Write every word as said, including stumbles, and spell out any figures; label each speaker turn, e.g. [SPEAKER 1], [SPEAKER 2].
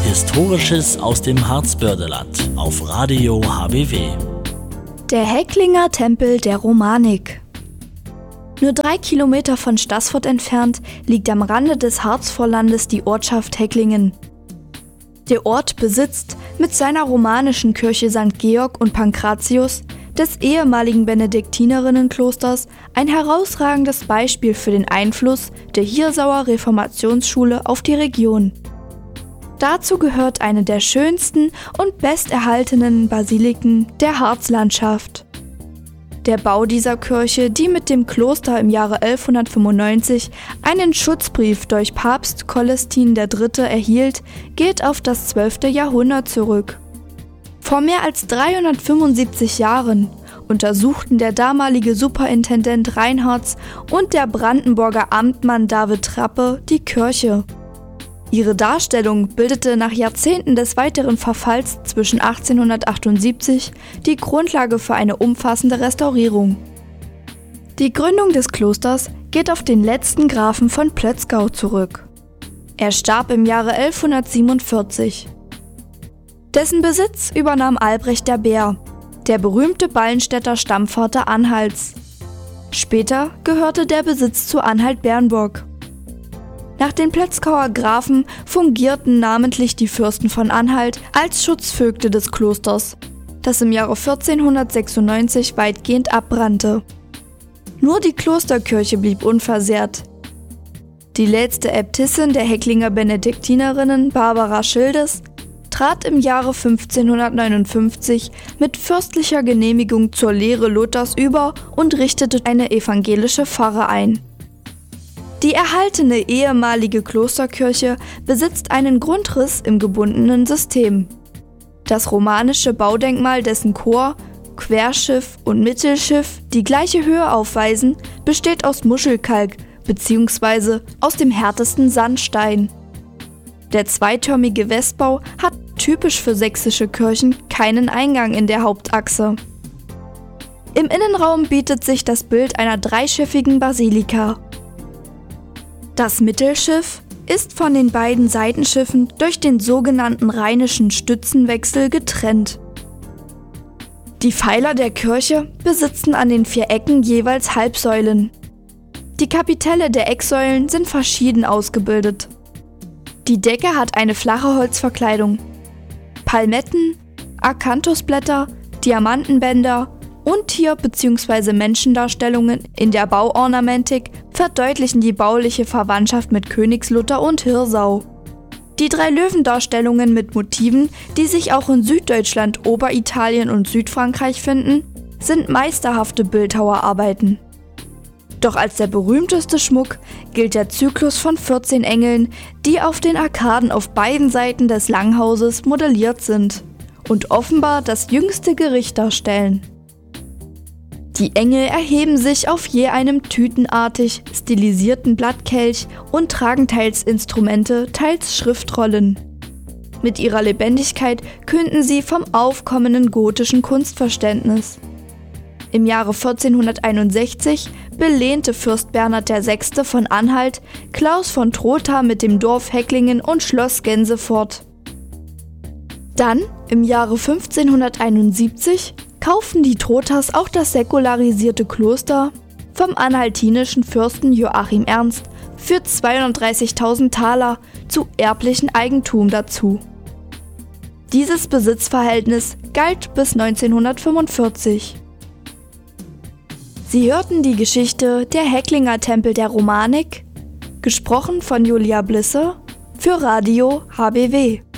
[SPEAKER 1] Historisches aus dem Harzbördeland auf Radio H B W.
[SPEAKER 2] Der Hecklinger Tempel der Romanik. Nur drei Kilometer von Staßfurt entfernt liegt am Rande des Harzvorlandes die Ortschaft Hecklingen. Der Ort besitzt mit seiner romanischen Kirche Sankt Georg und Pankratius des ehemaligen Benediktinerinnenklosters ein herausragendes Beispiel für den Einfluss der Hirsauer Reformationsschule auf die Region. Dazu gehört eine der schönsten und besterhaltenen Basiliken der Harzlandschaft. Der Bau dieser Kirche, die mit dem Kloster im Jahre elfhundertfünfundneunzig einen Schutzbrief durch Papst Coelestin der Dritte erhielt, geht auf das zwölfte Jahrhundert zurück. Vor mehr als dreihundertfünfundsiebzig Jahren untersuchten der damalige Superintendent Reinhartz und der Brandenburger Amtmann David Trappe die Kirche. Ihre Darstellung bildete nach Jahrzehnten des weiteren Verfalls zwischen achtzehnhundertachtundsiebzig die Grundlage für eine umfassende Restaurierung. Die Gründung des Klosters geht auf den letzten Grafen von Plötzgau zurück. Er starb im Jahre elfhundertsiebenundvierzig. Dessen Besitz übernahm Albrecht der Bär, der berühmte Ballenstädter Stammvater Anhalts. Später gehörte der Besitz zu Anhalt-Bernburg. Nach den Plötzgauer Grafen fungierten namentlich die Fürsten von Anhalt als Schutzvögte des Klosters, das im Jahre vierzehnhundertsechsundneunzig weitgehend abbrannte. Nur die Klosterkirche blieb unversehrt. Die letzte Äbtissin der Hecklinger Benediktinerinnen, Barbara Schildes, trat im Jahre fünfzehnhundertneunundfünfzig mit fürstlicher Genehmigung zur Lehre Luthers über und richtete eine evangelische Pfarre ein. Die erhaltene ehemalige Klosterkirche besitzt einen Grundriss im gebundenen System. Das romanische Baudenkmal, dessen Chor, Querschiff und Mittelschiff die gleiche Höhe aufweisen, besteht aus Muschelkalk bzw. aus dem härtesten Sandstein. Der zweitürmige Westbau hat typisch für sächsische Kirchen keinen Eingang in der Hauptachse. Im Innenraum bietet sich das Bild einer dreischiffigen Basilika. Das Mittelschiff ist von den beiden Seitenschiffen durch den sogenannten rheinischen Stützenwechsel getrennt. Die Pfeiler der Kirche besitzen an den vier Ecken jeweils Halbsäulen. Die Kapitelle der Ecksäulen sind verschieden ausgebildet. Die Decke hat eine flache Holzverkleidung. Palmetten, Akanthusblätter, Diamantenbänder und Tier- bzw. Menschendarstellungen in der Bauornamentik verdeutlichen die bauliche Verwandtschaft mit Königslutter und Hirsau. Die drei Löwendarstellungen mit Motiven, die sich auch in Süddeutschland, Oberitalien und Südfrankreich finden, sind meisterhafte Bildhauerarbeiten. Doch als der berühmteste Schmuck gilt der Zyklus von vierzehn Engeln, die auf den Arkaden auf beiden Seiten des Langhauses modelliert sind und offenbar das jüngste Gericht darstellen. Die Engel erheben sich auf je einem tütenartig stilisierten Blattkelch und tragen teils Instrumente, teils Schriftrollen. Mit ihrer Lebendigkeit künden sie vom aufkommenden gotischen Kunstverständnis. Im Jahre vierzehnhunderteinundsechzig belehnte Fürst Bernhard der Sechste von Anhalt Klaus von Trotha mit dem Dorf Hecklingen und Schloss Gänsefort. Dann, im Jahre fünfzehnhunderteinundsiebzig, kauften die Trothas auch das säkularisierte Kloster vom anhaltinischen Fürsten Joachim Ernst für zweihundertdreißigtausend Taler zu erblichem Eigentum dazu. Dieses Besitzverhältnis galt bis neunzehnhundertfünfundvierzig. Sie hörten die Geschichte der Hecklinger Tempel der Romanik, gesprochen von Julia Blisse für Radio H B W.